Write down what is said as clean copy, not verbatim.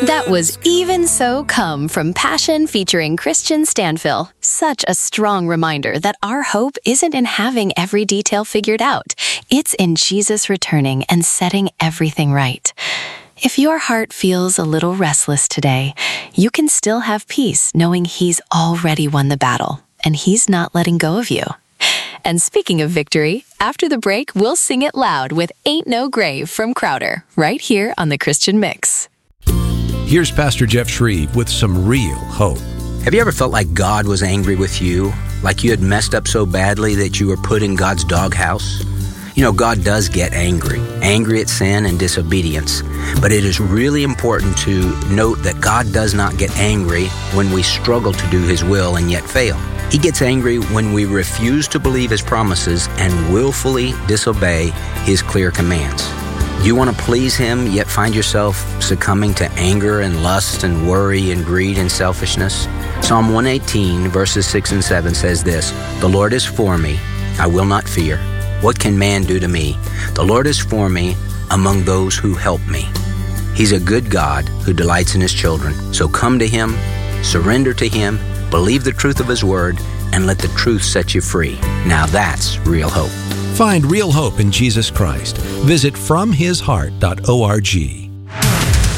That was Even So Come from Passion featuring Christian Stanfill. Such a strong reminder that our hope isn't in having every detail figured out. It's in Jesus returning and setting everything right. If your heart feels a little restless today, you can still have peace knowing He's already won the battle, and He's not letting go of you. And speaking of victory, after the break, we'll sing it loud with Ain't No Grave from Crowder, right here on The Christian Mix. Here's Pastor Jeff Shreve with some real hope. Have you ever felt like God was angry with you? Like you had messed up so badly that you were put in God's doghouse? You know, God does get angry at sin and disobedience. But it is really important to note that God does not get angry when we struggle to do His will and yet fail. He gets angry when we refuse to believe His promises and willfully disobey His clear commands. You want to please Him, yet find yourself succumbing to anger and lust and worry and greed and selfishness? Psalm 118, verses 6 and 7 says this, "The Lord is for me, I will not fear. What can man do to me? The Lord is for me among those who help me." He's a good God who delights in His children. So come to Him, surrender to Him, believe the truth of His word, and let the truth set you free. Now that's real hope. Find real hope in Jesus Christ. Visit FromHisHeart.org.